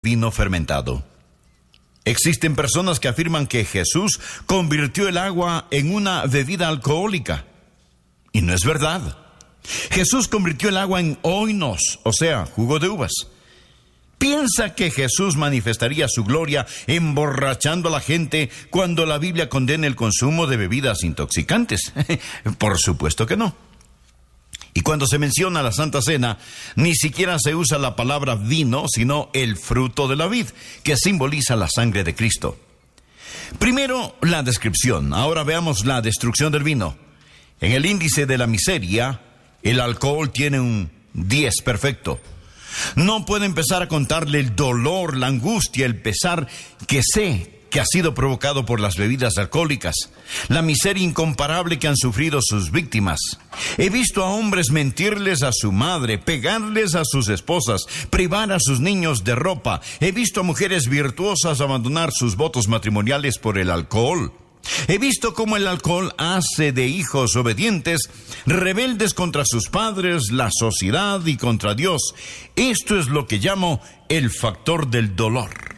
vino fermentado. Existen personas que afirman que Jesús convirtió el agua en una bebida alcohólica. Y no es verdad. Jesús convirtió el agua en oinos, o sea, jugo de uvas. ¿Piensa que Jesús manifestaría su gloria emborrachando a la gente cuando la Biblia condena el consumo de bebidas intoxicantes? Por supuesto que no. Y cuando se menciona la Santa Cena, ni siquiera se usa la palabra vino, sino el fruto de la vid, que simboliza la sangre de Cristo. Primero, la descripción. Ahora veamos la destrucción del vino. En el índice de la miseria, el alcohol tiene un 10 perfecto. No puedo empezar a contarle el dolor, la angustia, el pesar que sé que ha sido provocado por las bebidas alcohólicas, la miseria incomparable que han sufrido sus víctimas. He visto a hombres mentirles a su madre, pegarles a sus esposas, privar a sus niños de ropa. He visto a mujeres virtuosas abandonar sus votos matrimoniales por el alcohol. He visto cómo el alcohol hace de hijos obedientes, rebeldes contra sus padres, la sociedad y contra Dios. Esto es lo que llamo el factor del dolor.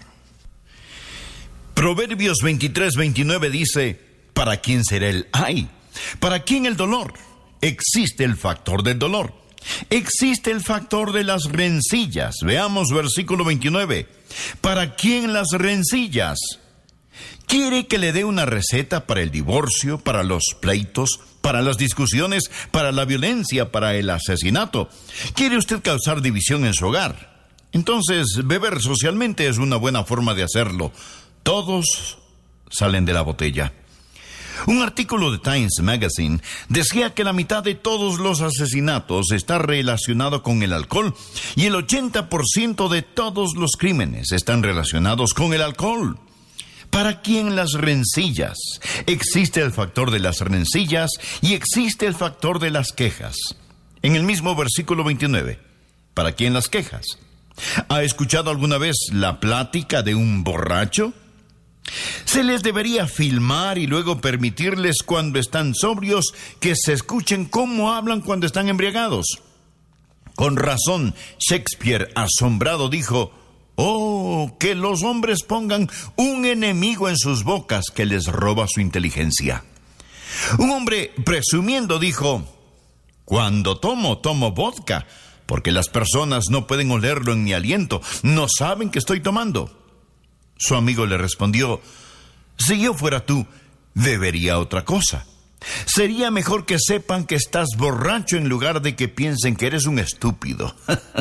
Proverbios 23:29 dice: ¿para quién será el ay? ¿Para quién el dolor? Existe el factor del dolor. Existe el factor de las rencillas. Veamos versículo 29. ¿Para quién las rencillas? ¿Quiere que le dé una receta para el divorcio, para los pleitos, para las discusiones, para la violencia, para el asesinato? ¿Quiere usted causar división en su hogar? Entonces, beber socialmente es una buena forma de hacerlo. Todos salen de la botella. Un artículo de Times Magazine decía que la mitad de todos los asesinatos está relacionado con el alcohol y el 80% de todos los crímenes están relacionados con el alcohol. ¿Para quién las rencillas? Existe el factor de las rencillas y existe el factor de las quejas. En el mismo versículo 29, ¿para quién las quejas? ¿Ha escuchado alguna vez la plática de un borracho? Se les debería filmar y luego permitirles cuando están sobrios que se escuchen cómo hablan cuando están embriagados. Con razón, Shakespeare, asombrado, dijo: «Oh, que los hombres pongan un enemigo en sus bocas que les roba su inteligencia». Un hombre, presumiendo, dijo: «Cuando tomo vodka, porque las personas no pueden olerlo en mi aliento, no saben que estoy tomando». Su amigo le respondió: «Si yo fuera tú, bebería otra cosa. Sería mejor que sepan que estás borracho en lugar de que piensen que eres un estúpido».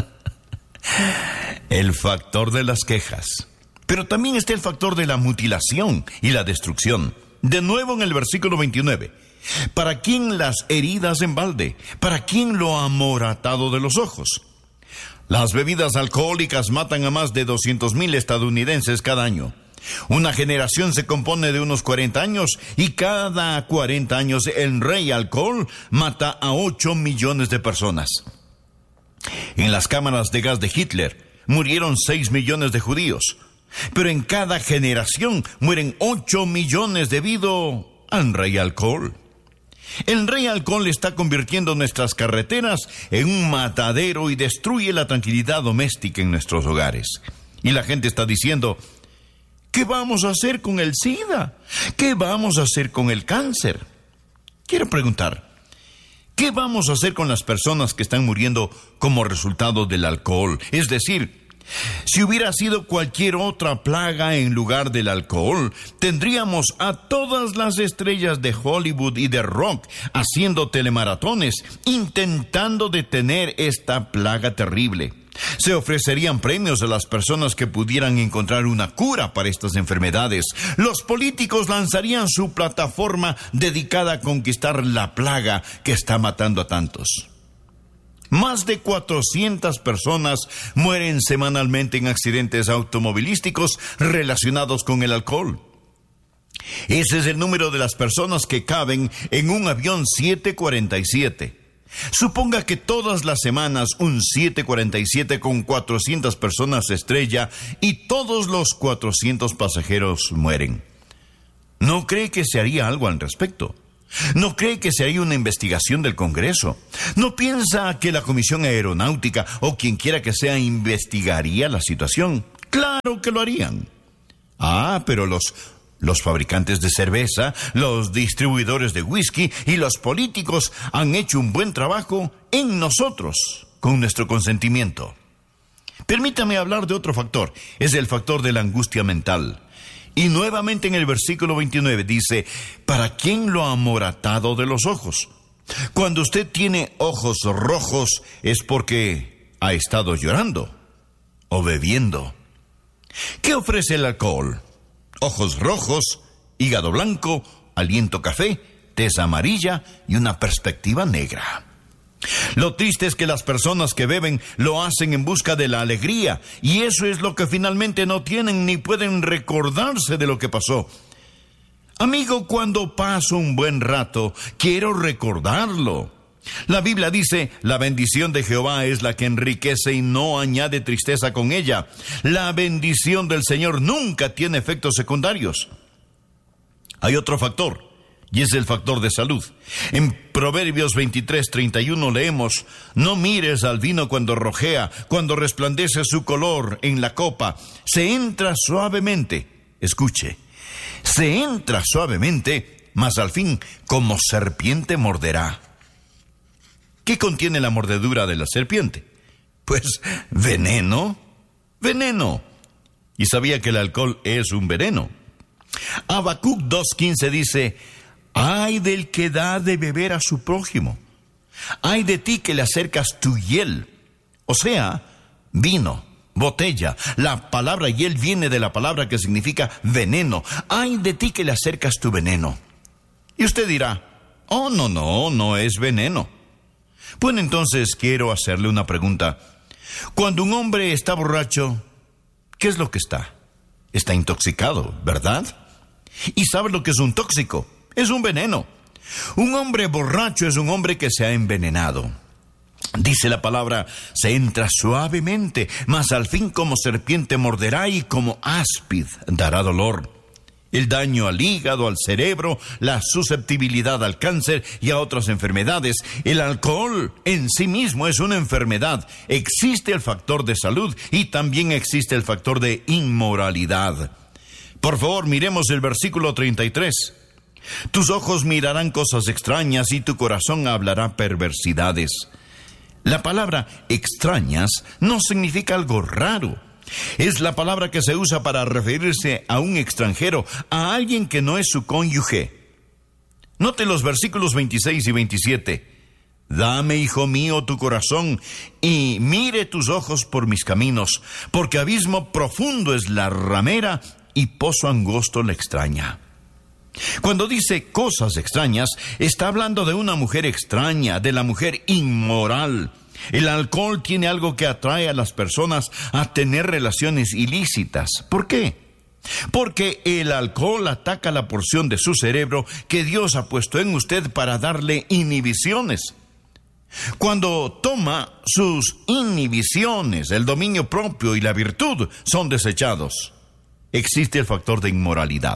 El factor de las quejas. Pero también está el factor de la mutilación y la destrucción. De nuevo en el versículo 29. ¿Para quién las heridas en balde? ¿Para quién lo amoratado de los ojos? Las bebidas alcohólicas matan a más de 200,000 estadounidenses cada año. Una generación se compone de unos 40 años y cada 40 años el rey alcohol mata a 8 millones de personas. En las cámaras de gas de Hitler murieron 6 millones de judíos, pero en cada generación mueren 8 millones debido al rey alcohol. El rey alcohol está convirtiendo nuestras carreteras en un matadero y destruye la tranquilidad doméstica en nuestros hogares. Y la gente está diciendo: ¿qué vamos a hacer con el SIDA? ¿Qué vamos a hacer con el cáncer? Quiero preguntar, ¿qué vamos a hacer con las personas que están muriendo como resultado del alcohol? Es decir, si hubiera sido cualquier otra plaga en lugar del alcohol, tendríamos a todas las estrellas de Hollywood y de rock haciendo telemaratones, intentando detener esta plaga terrible. Se ofrecerían premios a las personas que pudieran encontrar una cura para estas enfermedades. Los políticos lanzarían su plataforma dedicada a conquistar la plaga que está matando a tantos. Más de 400 personas mueren semanalmente en accidentes automovilísticos relacionados con el alcohol. Ese es el número de las personas que caben en un avión 747. Suponga que todas las semanas un 747 con 400 personas se estrella y todos los 400 pasajeros mueren. ¿No cree que se haría algo al respecto? ¿No cree que se haría una investigación del Congreso? ¿No piensa que la Comisión Aeronáutica o quien quiera que sea investigaría la situación? Claro que lo harían. Pero los fabricantes de cerveza, los distribuidores de whisky y los políticos han hecho un buen trabajo en nosotros, con nuestro consentimiento. Permítame hablar de otro factor, es el factor de la angustia mental. Y nuevamente en el versículo 29 dice, ¿para quién lo ha amoratado de los ojos? Cuando usted tiene ojos rojos es porque ha estado llorando o bebiendo. ¿Qué ofrece el alcohol? Ojos rojos, hígado blanco, aliento café, tez amarilla y una perspectiva negra. Lo triste es que las personas que beben lo hacen en busca de la alegría, y eso es lo que finalmente no tienen ni pueden recordarse de lo que pasó. Amigo, cuando paso un buen rato, quiero recordarlo. La Biblia dice, la bendición de Jehová es la que enriquece y no añade tristeza con ella. La bendición del Señor nunca tiene efectos secundarios. Hay otro factor, y es el factor de salud. En Proverbios 23:31 leemos, no mires al vino cuando rojea, cuando resplandece su color en la copa. Se entra suavemente, escuche, se entra suavemente, mas al fin como serpiente morderá. ¿Qué contiene la mordedura de la serpiente? Pues veneno. Y sabía que el alcohol es un veneno. Habacuc 2:15 dice, ay del que da de beber a su prójimo. Ay de ti que le acercas tu hiel. O sea, vino, botella. La palabra hiel viene de la palabra que significa veneno. Ay de ti que le acercas tu veneno. Y usted dirá, oh, no es veneno. Bueno, entonces quiero hacerle una pregunta. Cuando un hombre está borracho, ¿qué es lo que está? Está intoxicado, ¿verdad? ¿Y sabe lo que es un tóxico? Es un veneno. Un hombre borracho es un hombre que se ha envenenado. Dice la palabra, se entra suavemente, mas al fin como serpiente morderá y como áspid dará dolor. El daño al hígado, al cerebro, la susceptibilidad al cáncer y a otras enfermedades. El alcohol en sí mismo es una enfermedad. Existe el factor de salud y también existe el factor de inmoralidad. Por favor, miremos el versículo 33. Tus ojos mirarán cosas extrañas y tu corazón hablará perversidades. La palabra extrañas no significa algo raro. Es la palabra que se usa para referirse a un extranjero, a alguien que no es su cónyuge. Note los versículos 26 y 27. Dame, hijo mío, tu corazón, y mire tus ojos por mis caminos, porque abismo profundo es la ramera, y pozo angosto la extraña. Cuando dice cosas extrañas, está hablando de una mujer extraña, de la mujer inmoral. El alcohol tiene algo que atrae a las personas a tener relaciones ilícitas. ¿Por qué? Porque el alcohol ataca la porción de su cerebro que Dios ha puesto en usted para darle inhibiciones. Cuando toma, sus inhibiciones, el dominio propio y la virtud son desechados. Existe el factor de inmoralidad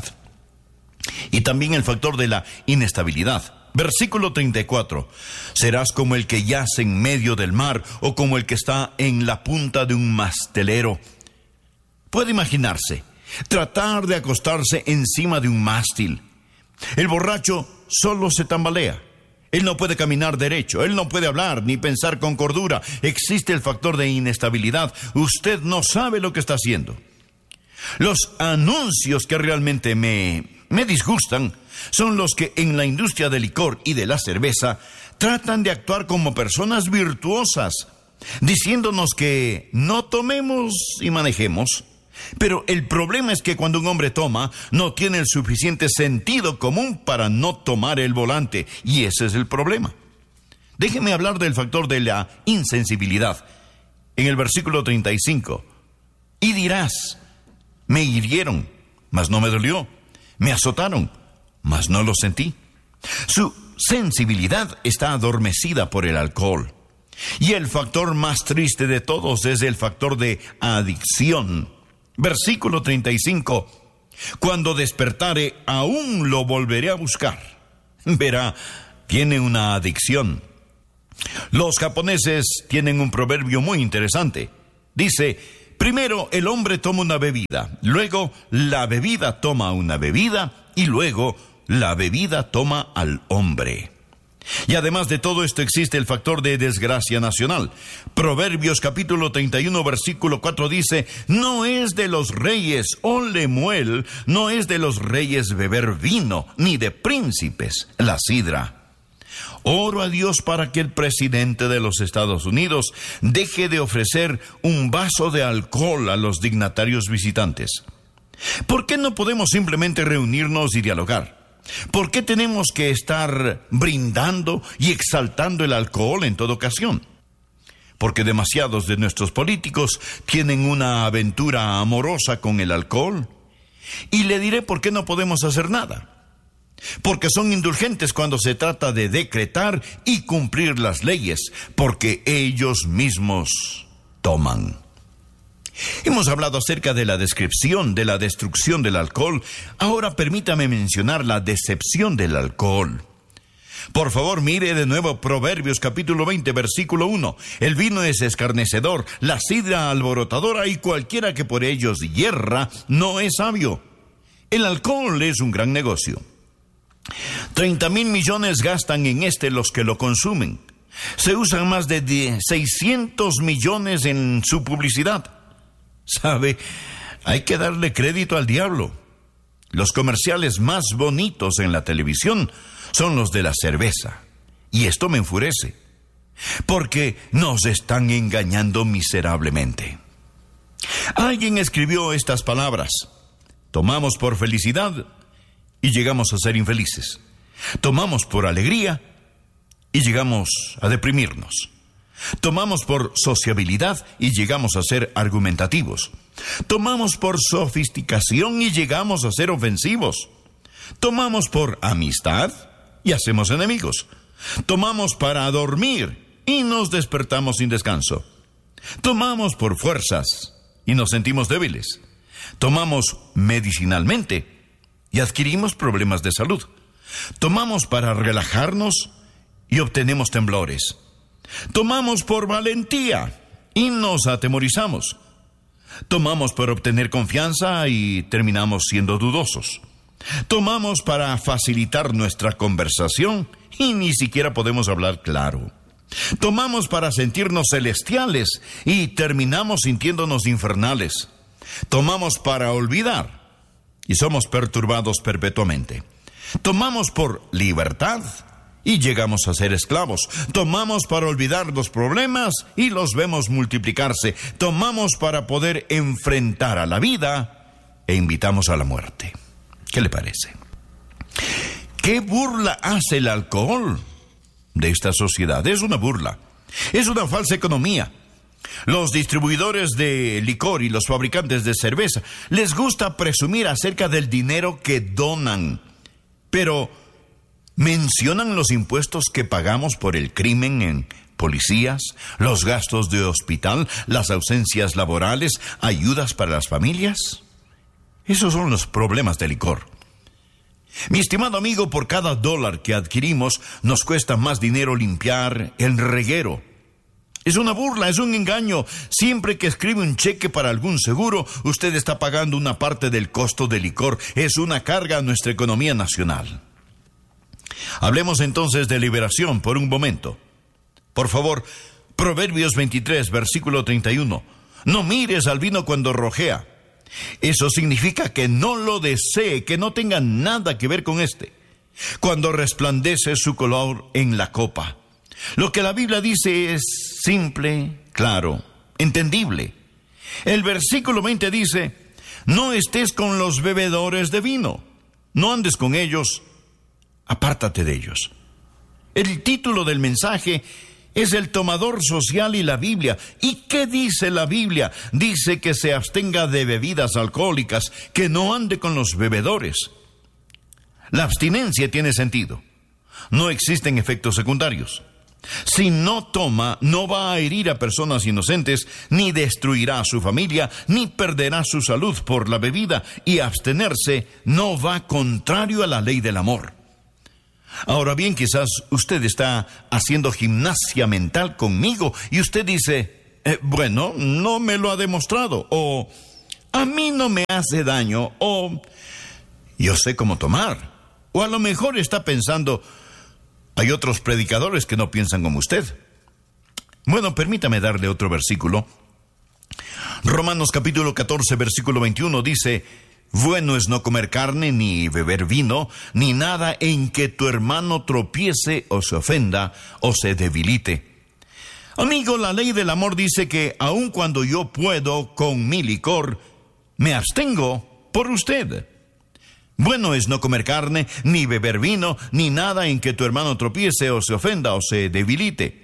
y también el factor de la inestabilidad. Versículo 34. Serás como el que yace en medio del mar o como el que está en la punta de un mastelero. Puede imaginarse, tratar de acostarse encima de un mástil. El borracho solo se tambalea. Él no puede caminar derecho, él no puede hablar ni pensar con cordura. Existe el factor de inestabilidad. Usted no sabe lo que está haciendo. Los anuncios que realmente me disgustan son los que en la industria del licor y de la cerveza tratan de actuar como personas virtuosas, diciéndonos que no tomemos y manejemos. Pero el problema es que cuando un hombre toma, no tiene el suficiente sentido común para no tomar el volante, y ese es el problema. Déjeme hablar del factor de la insensibilidad. En el versículo 35, y dirás, me hirieron, mas no me dolió, me azotaron, mas no lo sentí. Su sensibilidad está adormecida por el alcohol. Y el factor más triste de todos es el factor de adicción. Versículo 35. Cuando despertare, aún lo volveré a buscar. Verá, tiene una adicción. Los japoneses tienen un proverbio muy interesante. Dice, primero el hombre toma una bebida, luego la bebida toma una bebida y luego la bebida toma al hombre. Y además de todo esto existe el factor de desgracia nacional. Proverbios capítulo 31 versículo 4 dice: no es de los reyes, oh Lemuel, no es de los reyes beber vino, ni de príncipes la sidra. Oro a Dios para que el presidente de los Estados Unidos deje de ofrecer un vaso de alcohol a los dignatarios visitantes. ¿Por qué no podemos simplemente reunirnos y dialogar? ¿Por qué tenemos que estar brindando y exaltando el alcohol en toda ocasión? Porque demasiados de nuestros políticos tienen una aventura amorosa con el alcohol. Y le diré por qué no podemos hacer nada. Porque son indulgentes cuando se trata de decretar y cumplir las leyes, porque ellos mismos toman. Hemos hablado acerca de la descripción de la destrucción del alcohol. Ahora permítame mencionar la decepción del alcohol. Por favor, mire de nuevo Proverbios capítulo 20, versículo 1. El vino es escarnecedor, la sidra alborotadora, y cualquiera que por ellos yerra no es sabio. El alcohol es un gran negocio. 30,000 millones gastan en los que lo consumen. Se usan más de 600 millones en su publicidad. ¿Sabe? Hay que darle crédito al diablo. Los comerciales más bonitos en la televisión son los de la cerveza. Y esto me enfurece, porque nos están engañando miserablemente. Alguien escribió estas palabras: tomamos por felicidad y llegamos a ser infelices. Tomamos por alegría y llegamos a deprimirnos. Tomamos por sociabilidad y llegamos a ser argumentativos. Tomamos por sofisticación y llegamos a ser ofensivos. Tomamos por amistad y hacemos enemigos. Tomamos para dormir y nos despertamos sin descanso. Tomamos por fuerzas y nos sentimos débiles. Tomamos medicinalmente y adquirimos problemas de salud. Tomamos para relajarnos y obtenemos temblores. Tomamos por valentía y nos atemorizamos. Tomamos por obtener confianza y terminamos siendo dudosos. Tomamos para facilitar nuestra conversación y ni siquiera podemos hablar claro. Tomamos para sentirnos celestiales y terminamos sintiéndonos infernales. Tomamos para olvidar y somos perturbados perpetuamente. Tomamos por libertad y llegamos a ser esclavos. Tomamos para olvidar los problemas y los vemos multiplicarse. Tomamos para poder enfrentar a la vida e invitamos a la muerte. ¿Qué le parece? ¿Qué burla hace el alcohol de esta sociedad? Es una burla. Es una falsa economía. Los distribuidores de licor y los fabricantes de cerveza les gusta presumir acerca del dinero que donan, pero mencionan los impuestos que pagamos por el crimen en policías, los gastos de hospital, las ausencias laborales, ayudas para las familias. Esos son los problemas del licor. Mi estimado amigo, por cada $1 que adquirimos, nos cuesta más dinero limpiar el reguero. Es una burla, es un engaño. Siempre que escribe un cheque para algún seguro, usted está pagando una parte del costo del licor. Es una carga a nuestra economía nacional. Hablemos entonces de liberación por un momento. Por favor, Proverbios 23, versículo 31. No mires al vino cuando rojea. Eso significa que no lo desee, que no tenga nada que ver con cuando resplandece su color en la copa. Lo que la Biblia dice es simple, claro, entendible. El versículo 20 dice: no estés con los bebedores de vino, no andes con ellos, apártate de ellos. El título del mensaje es el tomador social y la Biblia. ¿Y qué dice la Biblia? Dice que se abstenga de bebidas alcohólicas, que no ande con los bebedores. La abstinencia tiene sentido. No existen efectos secundarios. Si no toma, no va a herir a personas inocentes, ni destruirá a su familia, ni perderá su salud por la bebida, y abstenerse no va contrario a la ley del amor. Ahora bien, quizás usted está haciendo gimnasia mental conmigo y usted dice: Bueno, no me lo ha demostrado, o a mí no me hace daño, o yo sé cómo tomar, o a lo mejor está pensando, hay otros predicadores que no piensan como usted. Bueno, permítame darle otro versículo. Romanos capítulo 14, versículo 21 dice: bueno es no comer carne, ni beber vino, ni nada en que tu hermano tropiece o se ofenda o se debilite. Amigo, la ley del amor dice que aun cuando yo puedo con mi licor, me abstengo por usted. Bueno es no comer carne, ni beber vino, ni nada en que tu hermano tropiece o se ofenda o se debilite.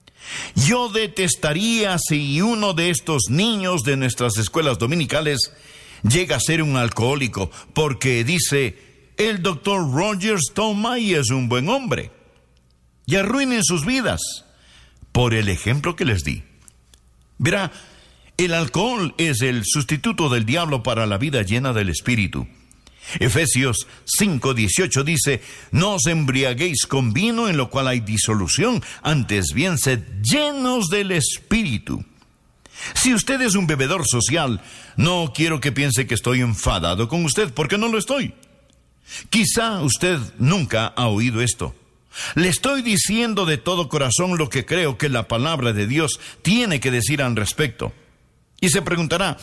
Yo detestaría si uno de estos niños de nuestras escuelas dominicales llega a ser un alcohólico, porque dice, el doctor Rogers toma y es un buen hombre, y arruinen sus vidas por el ejemplo que les di. Verá, el alcohol es el sustituto del diablo para la vida llena del Espíritu. Efesios 5:18 dice, no os embriaguéis con vino en lo cual hay disolución, antes bien sed llenos del Espíritu. Si usted es un bebedor social, no quiero que piense que estoy enfadado con usted, porque no lo estoy. Quizá usted nunca ha oído esto. Le estoy diciendo de todo corazón lo que creo que la palabra de Dios tiene que decir al respecto. Y se preguntará,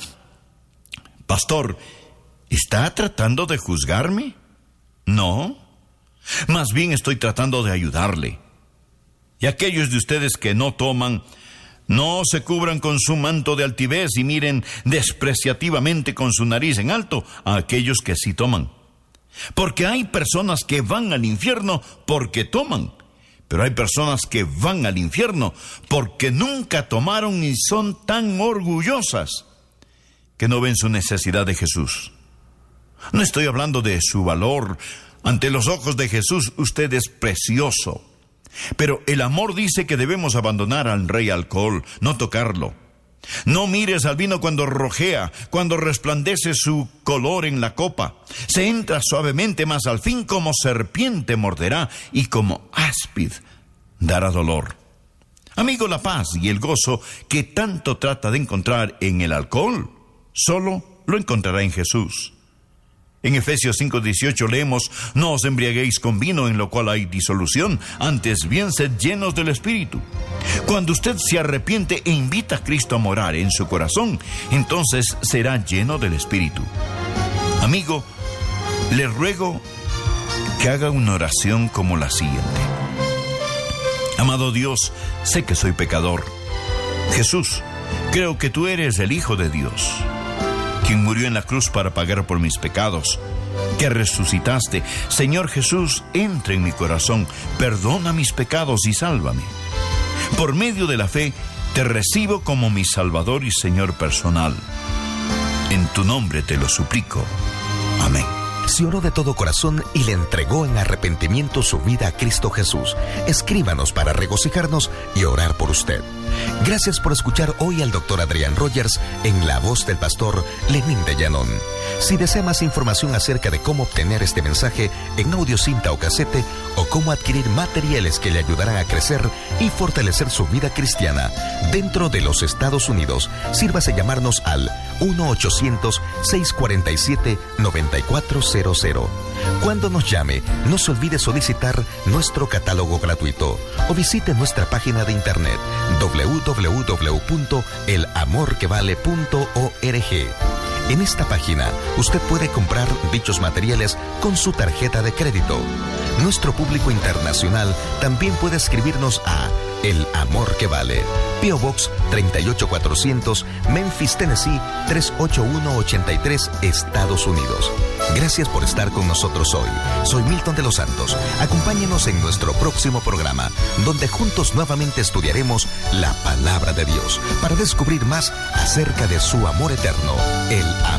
pastor, ¿está tratando de juzgarme? No, más bien estoy tratando de ayudarle. Y aquellos de ustedes que no toman, no se cubran con su manto de altivez y miren despreciativamente con su nariz en alto a aquellos que sí toman. Porque hay personas que van al infierno porque toman, pero hay personas que van al infierno porque nunca tomaron y son tan orgullosas que no ven su necesidad de Jesús. No estoy hablando de su valor. Ante los ojos de Jesús usted es precioso. Pero el amor dice que debemos abandonar al rey alcohol, no tocarlo. No mires al vino cuando rojea, cuando resplandece su color en la copa. Se entra suavemente, mas al fin como serpiente morderá y como áspid dará dolor. Amigo, la paz y el gozo que tanto trata de encontrar en el alcohol, solo lo encontrará en Jesús. En Efesios 5:18 leemos, no os embriaguéis con vino en lo cual hay disolución, antes bien sed llenos del Espíritu. Cuando usted se arrepiente e invita a Cristo a morar en su corazón, entonces será lleno del Espíritu. Amigo, le ruego que haga una oración como la siguiente. Amado Dios, sé que soy pecador. Jesús, creo que tú eres el Hijo de Dios, quien murió en la cruz para pagar por mis pecados, que resucitaste. Señor Jesús, entra en mi corazón, perdona mis pecados y sálvame. Por medio de la fe, te recibo como mi Salvador y Señor personal. En tu nombre te lo suplico. Amén. Si oró de todo corazón y le entregó en arrepentimiento su vida a Cristo Jesús, escríbanos para regocijarnos y orar por usted. Gracias por escuchar hoy al Dr. Adrián Rogers en la voz del pastor Lenín de Llanón. Si desea más información acerca de cómo obtener este mensaje en audio, cinta o casete, o cómo adquirir materiales que le ayudarán a crecer y fortalecer su vida cristiana dentro de los Estados Unidos, sírvase llamarnos al 1-800-647-9400. Cuando nos llame, no se olvide solicitar nuestro catálogo gratuito o visite nuestra página de internet www.elamorquevale.org. En esta página, usted puede comprar dichos materiales con su tarjeta de crédito. Nuestro público internacional también puede escribirnos a El Amor que Vale, P.O. Box 38400, Memphis, Tennessee 38183, Estados Unidos. Gracias por estar con nosotros hoy. Soy Milton de los Santos. Acompáñenos en nuestro próximo programa, donde juntos nuevamente estudiaremos la palabra de Dios para descubrir más acerca de su amor eterno, el amor.